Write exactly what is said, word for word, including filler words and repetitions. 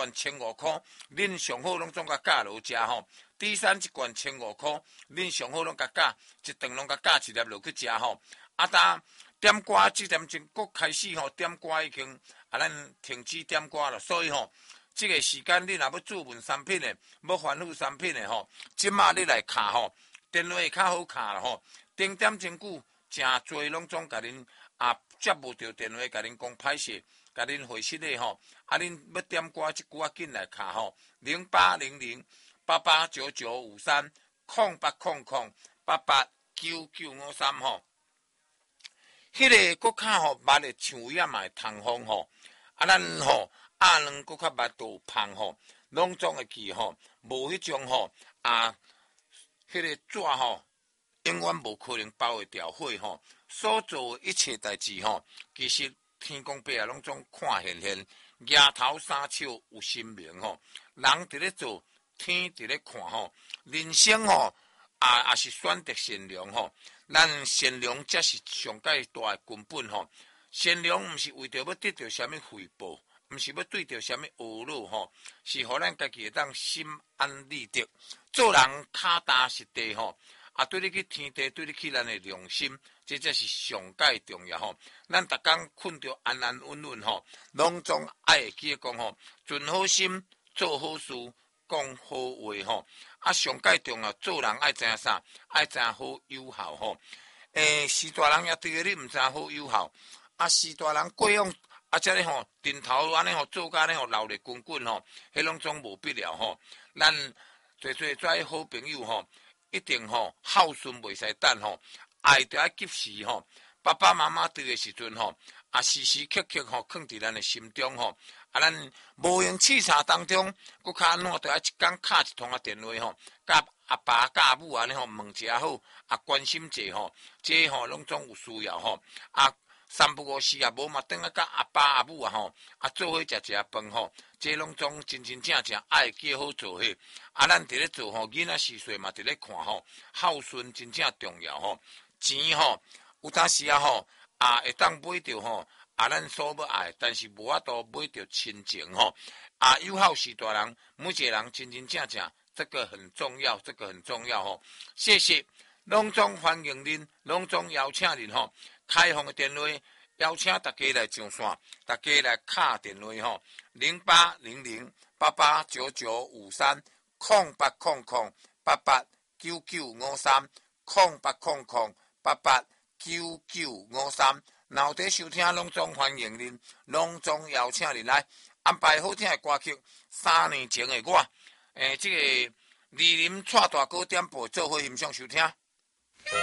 罐千五块，恁上好拢总甲价落食吼。猪山一罐千五块，恁上好拢甲价一顿拢甲价一粒落去食吼。啊，当点歌即点钟搁开始吼，点歌已经啊，咱停止点歌了，所以吼，即、這個時間你若要注文產品的，要吩咐產品的吼，即馬你來卡吼，電話較好卡啦吼，定點真久，真濟攏總甲恁啊接無到電話，甲恁講歹勢，甲恁回信的吼，啊恁要點歌即句啊緊來卡吼，零八零零八八九九五三空八空空八八九九五三吼。迄個閣較吼捌的腸胃啊嘛會通風吼，啊咱吼鴨卵閣較捌都芳吼，攏總會記吼，無迄種吼啊，迄、那個紙吼永遠無可能包會掉火吼，所做一切代志吼，其實天公伯啊攏總看現現，額頭三笑有神明吼，人佇咧做，天佇咧看吼，人生吼啊也是選擇善良吼。咱善良才是上界大的根本吼，善良毋是為着要得到啥物回報，毋是要對着啥物惡惱吼，是互咱家己會當心安理得，做人腳踏實地吼，啊對你去天地，對你去咱的良心，這才是上界重要吼。咱逐工困着安安穩穩吼，攏總愛會記講吼，存好心，做好事，講好話吼。啊，上界重要，做人愛知影啥？愛知影好有效吼。誒，時大人也對你毋知影好有效。啊，時大人過往啊，遮咧吼，陣頭安尼吼，做甲咧吼，鬧熱滾滾吼，迄攏總無必要吼。咱做做遮好朋友吼，一定吼孝順袂使等吼，愛着愛及時吼。爸爸媽媽對誒時陣吼，啊時時刻刻吼，放佇咱誒心中吼。啊，咱無閒叱咤當中，佫較安怎着愛一工敲一通啊電話吼，甲阿爸甲阿母安尼吼問一下好，啊關心者吼，這吼攏總有需要吼。啊，三不五時啊，無嘛等下甲阿爸阿母啊吼，啊做伙食食飯吼，這攏總真真正正愛記好做伙。啊，咱佇咧做吼，囡仔時歲嘛佇咧看吼，孝順真正重要吼。錢吼有當時啊吼，啊會當買着吼。啊，咱所要愛，但是無法度買到親情吼。啊，友好是大人，每一個人真真正正，這個很重要，這個很重要吼。謝謝，攏總歡迎恁，攏總邀請恁吼。開放的電話，邀請大家來上線，大家來敲電話吼。零八零零八八九九五三空八空空八八九九五三空八空空八八九九五三。然後在收聽攏總歡迎恁，攏總邀請恁來安排好聽的歌曲。三年前的我，誒、欸，這個二林蔡大哥點播做伙欣賞收聽。